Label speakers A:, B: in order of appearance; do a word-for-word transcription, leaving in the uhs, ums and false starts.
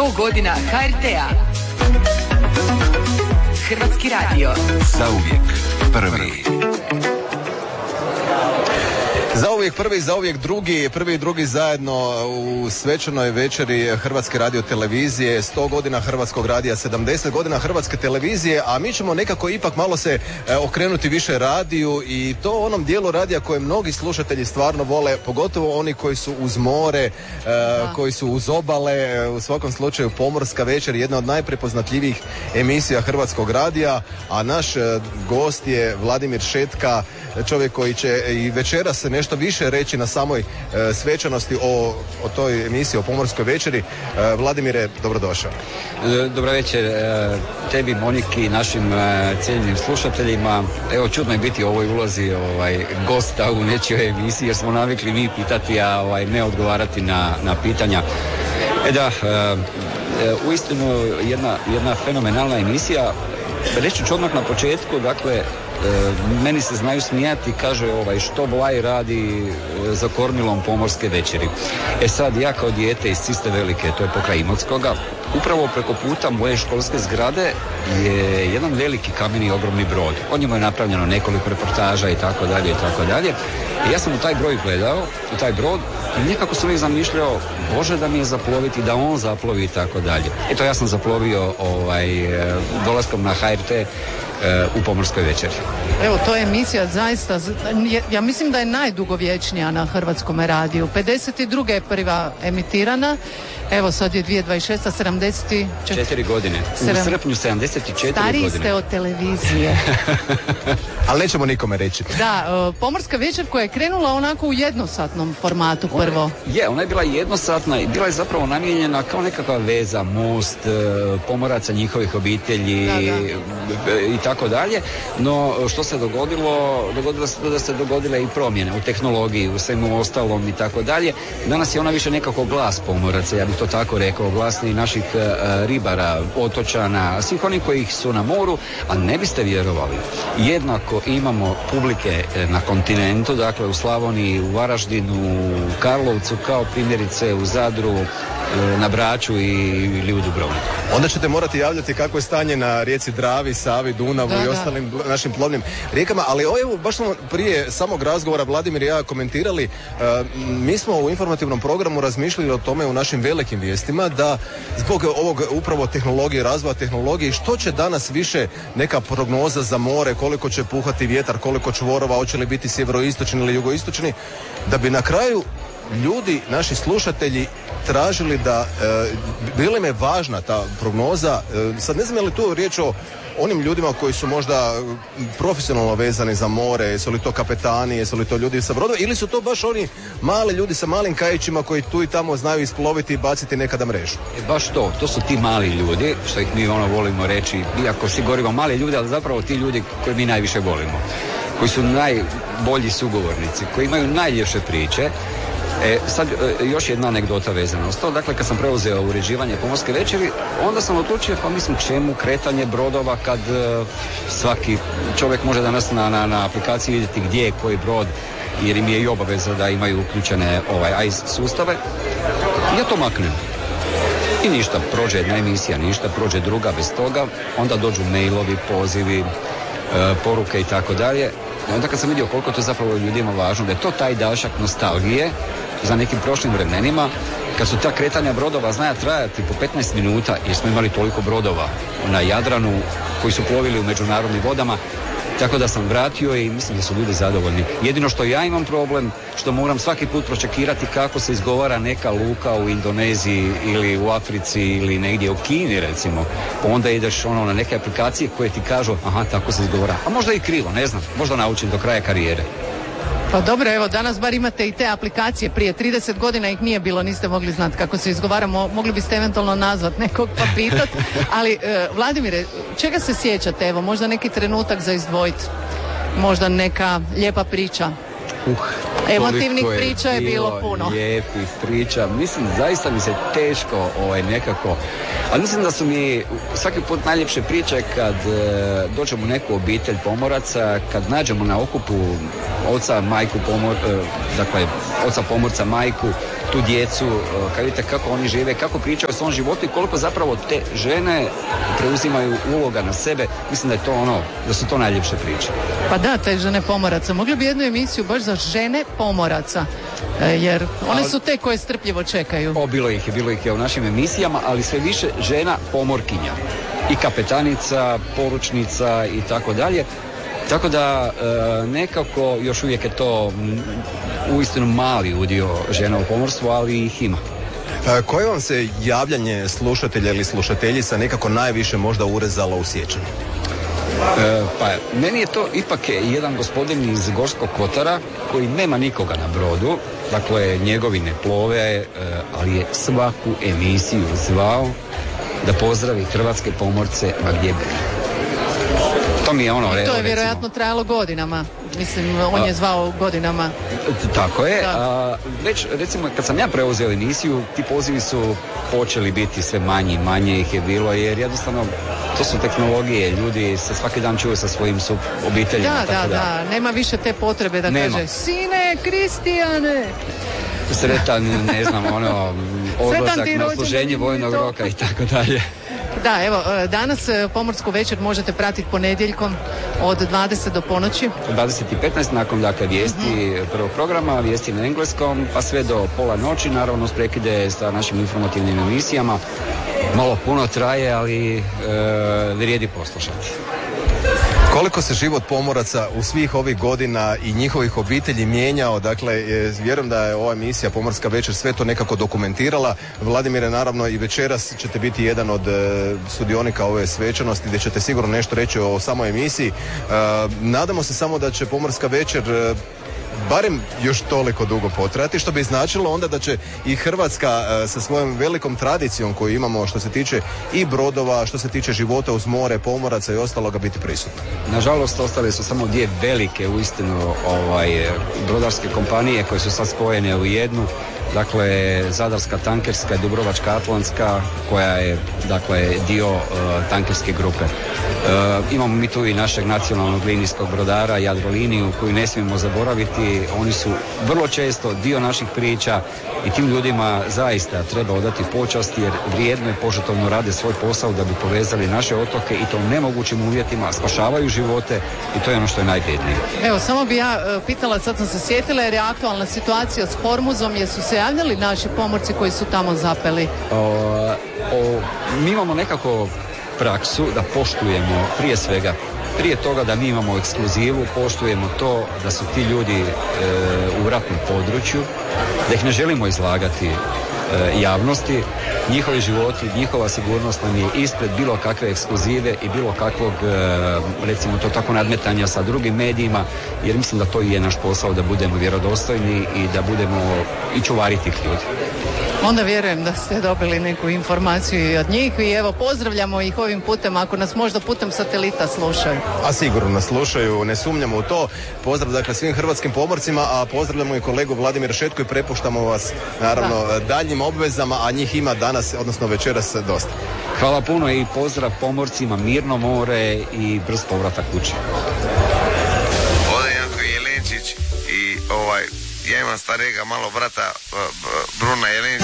A: sto godina ha er te a. Hrvatski radio.
B: Zauvijek prvi.
C: Zauvijek prvi, zauvijek drugi, prvi i drugi zajedno u svečanoj večeri Hrvatske radiotelevizije, sto godina Hrvatskog radija, sedamdeset godina Hrvatske televizije, a mi ćemo nekako ipak malo se e, okrenuti više radiju i to onom dijelu radija koje mnogi slušatelji stvarno vole, pogotovo oni koji su uz more, e, koji su uz obale, u svakom slučaju Pomorska večer, jedna od najprepoznatljivijih emisija Hrvatskog radija, a naš e, gost je Vladimir Šetka, čovjek koji će i večeras se nešto više reći na samoj e, svečanosti o, o toj emisiji, o Pomorskoj večeri. E, Vladimire, dobrodošao.
D: Dobro večer e, tebi, Moniki, našim e, cijenjenim slušateljima. Evo, čudno je biti u ovoj ulozi ovaj, gosta u nečijoj emisiji, jer smo navikli mi pitati, a ovaj, ne odgovarati na, na pitanja. E da, e, e, uistinu jedna, jedna fenomenalna emisija. Reći ću odmah na početku, dakle, E, meni se znaju smijati, kaže ovaj, što Vlaj radi e, za kormilom Pomorske večeri. E sad, ja kao dijete iz Ciste Velike, to je pokraj Imotskoga, upravo preko puta moje školske zgrade je jedan veliki kameni ogromni brod. O njemu je napravljeno nekoliko reportaža i tako dalje i tako dalje. I ja sam u taj broj gledao, u taj brod, i nekako sam ih zamišljao, Bože da mi je zaploviti, da on zaplovi i tako dalje. Eto, ja sam zaplovio ovaj, dolaskom na ha er te u Pomorskoj večeri.
E: Evo, to je emisija zaista, ja mislim da je najdugovječnija na Hrvatskom radiju. pedeset druge je prva emitirana, evo sad je dvije tisuće dvadeset šeste, sedamdeset
D: četiri godine. U srpnju sedamdeset četiri
E: Stariji
D: godine.
E: Stariji ste od televizije.
C: Ali nećemo nikome reći.
E: Da, Pomorska večer koja je krenula onako u jednosatnom formatu prvo.
D: Ona, je, ona je bila jednosatna i bila je zapravo namijenjena kao nekakva veza, most, pomoraca, njihovih obitelji
E: da, da.
D: i tako dalje. No, što se dogodilo, dogodilo se da se dogodile i promjene u tehnologiji, u svemu ostalom i tako dalje. Danas je ona više nekako glas pomoraca, ja bih to tako rekao, glas i naših uh, ribara, otočana, svih onih koji su na moru, a ne biste vjerovali. Jednako imamo publike na kontinentu, dakle u Slavoniji, u Varaždinu, u Karlovcu, kao primjerice u Zadru, na Braču ili u Dubrovniku.
C: Onda ćete morati javljati kako je stanje na rijeci Dravi, Savi, Dunavu da, i ostalim da. našim plovnim rijekama, ali evo, baš smo prije samog razgovora Vladimir i ja komentirali, uh, mi smo u informativnom programu razmišljali o tome u našim velikim vijestima da zbog ovog upravo tehnologije, razvoja tehnologije, što će danas više neka prognoza za more, koliko će puhati vjetar, koliko čvorova, hoće li biti sjeveroistočni ili jugoistočni, da bi na kraju ljudi, naši slušatelji, tražili da, e, bila im je važna ta prognoza, e, sad ne znam je li tu riječ o onim ljudima koji su možda profesionalno vezani za more, jesu li to kapetani, jesu li to ljudi sa brodova, ili su to baš oni mali ljudi sa malim kajićima koji tu i tamo znaju isploviti i baciti nekada mrežu?
D: E, baš to, to su ti mali ljudi, što ih mi ono volimo reći, iako svi govorimo mali ljudi, ali zapravo ti ljudi koji mi najviše volimo, koji su najbolji sugovornici, koji imaju najljepše priče. E, sad još jedna anegdota vezana uz to. Dakle, kad sam preuzeo uređivanje Pomorske večeri, onda sam odlučio, pa mislim, čemu kretanje brodova kad uh, svaki čovjek može danas na, na, na aplikaciji vidjeti gdje je koji brod, jer im je i obaveza da imaju uključene ovaj, A I S sustave. Ja to maknem. I ništa, prođe jedna emisija, ništa, prođe druga bez toga, onda dođu mailovi, pozivi, uh, poruke i tako dalje. I onda kad sam vidio koliko to zapravo ljudima važno, da je to taj dašak nostalgije za nekim prošlim vremenima, kad su ta kretanja brodova znaja trajati po petnaest minuta, jer smo imali toliko brodova na Jadranu koji su plovili u međunarodnim vodama, tako da sam vratio i mislim da su ljudi zadovoljni. Jedino što ja imam problem, što moram svaki put pročekirati kako se izgovara neka luka u Indoneziji ili u Africi ili negdje u Kini recimo, pa onda ideš ono na neke aplikacije koje ti kažu aha, tako se izgovara, a možda i krivo, ne znam, možda naučim do kraja karijere.
E: Pa dobro, evo, danas bar imate i te aplikacije, prije trideset godina ih nije bilo, niste mogli znati kako se izgovara, mogli biste eventualno nazvat nekog pa pitat, ali e, Vladimire, čega se sjećate, evo, možda neki trenutak za izdvojiti, možda neka lijepa priča?
D: Uh,
E: Emotivnih priča je bilo, bilo puno.
D: Lijepih priča, mislim, zaista mi se teško ovaj, nekako, ali mislim da su mi svaki put najljepše priče kad e, dođemo u neku obitelj pomoraca, kad nađemo na okupu oca, majku, pomor, e, dakle, oca pomorca, majku, tu djecu, kad vidite kako oni žive, kako pričaju o svom životu i koliko zapravo te žene preuzimaju uloga na sebe, mislim da je to ono, da su to najljepše priče.
E: Pa da, te žene pomoraca. Mogli bi jednu emisiju baš za žene pomoraca, jer one su te koje strpljivo čekaju.
D: O, bilo ih je, bilo ih je u našim emisijama, ali sve više žena pomorkinja. I kapetanica, poručnica i tako dalje. Tako da e, nekako još uvijek je to uistinu mali udio žena u pomorstvu, ali ih ima.
C: E, koje vam se javljanje slušatelja ili slušateljica nekako najviše možda urezalo u sjećanju?
D: E, pa meni je to ipak jedan gospodin iz Gorskog Kotara koji nema nikoga na brodu, dakle njegovi ne plove, e, ali je svaku emisiju zvao da pozdravi hrvatske pomorce ma gdje bili. To mi je ono,
E: I to je
D: recimo,
E: vjerojatno trajalo godinama. Mislim, on je zvao godinama.
D: Tako je.
E: Da.
D: A, već, recimo, kad sam ja preuzeo emisiju, ti pozivi su počeli biti sve manji, manje ih je bilo, jer jednostavno to su tehnologije, ljudi se svaki dan čuju sa svojim su obiteljima.
E: Da,
D: tako
E: da, da, nema više te potrebe da
D: Nema.
E: kaže sine, Kristijane.
D: Sretan, ne znam, ono, odlazak
E: ti
D: na
E: rođendan
D: služenje
E: i
D: vojnog
E: to.
D: roka i tako dalje.
E: Da, evo, danas Pomorsku večer možete pratiti ponedjeljkom od dvadeset do ponoći.
D: dvadeset i petnaest nakon, dakle, vijesti prvog programa, vijesti na engleskom, pa sve do pola noći, naravno s prekide sa našim informativnim emisijama. Malo puno traje, ali e, vrijedi poslušati.
C: Koliko se život pomoraca u svih ovih godina i njihovih obitelji mijenjao, dakle, je, vjerujem da je ova emisija Pomorska večer sve to nekako dokumentirala. Vladimire, naravno i večeras ćete biti jedan od e, sudionika ove svečanosti gdje ćete sigurno nešto reći o samoj emisiji. E, nadamo se samo da će Pomorska večer e, barem još toliko dugo potrajati, što bi značilo onda da će i Hrvatska e, sa svojom velikom tradicijom koju imamo što se tiče i brodova, što se tiče života uz more, pomoraca i ostaloga biti prisutna.
D: Nažalost, ostale su samo dvije velike uistinu ovaj, brodarske kompanije koje su sad spojene u jednu. Dakle, Zadarska tankerska i Dubrovačka atlantska koja je, dakle, dio uh, tankerske grupe. Uh, imamo mi tu i našeg nacionalnog linijskog brodara Jadroliniju koju ne smijemo zaboraviti. Oni su vrlo često dio naših priča i tim ljudima zaista treba odati počast jer vrijedno i požrtvovno rade svoj posao da bi povezali naše otoke i to u nemogućim uvjetima, spašavaju živote i to je ono što je najvrijednije.
E: Evo, samo bi ja uh, pitala, sad sam se sjetila jer je aktualna situacija s Hormuzom, jesu se javljali naši pomorci koji su tamo zapeli?
D: O, o, mi imamo nekako praksu da poštujemo prije svega, prije toga da mi imamo ekskluzivu, poštujemo to da su ti ljudi e, u ratnom području, da ih ne želimo izlagati e, javnosti, njihovi životi, njihova sigurnost nam je ispred bilo kakve ekskluzive i bilo kakvog, e, recimo to tako, nadmetanja sa drugim medijima, jer mislim da to i je naš posao, da budemo vjerodostojni i da budemo i čuvari tih ljudi.
E: Onda vjerujem da ste dobili neku informaciju i od njih i evo pozdravljamo ih ovim putem ako nas možda putem satelita slušaju.
C: A sigurno nas slušaju, ne sumnjamo u to. Pozdrav dakle svim hrvatskim pomorcima, a pozdravljamo i kolegu Vladimira Šetku i prepuštamo vas naravno da. daljnjim obvezama, a njih ima danas, odnosno večeras dosta.
D: Hvala puno i pozdrav pomorcima, mirno more i brz povratak kući.
F: Ovdje je Janko Jelenčić i ovaj, ja imam starega malo brata Bruna Jelenčića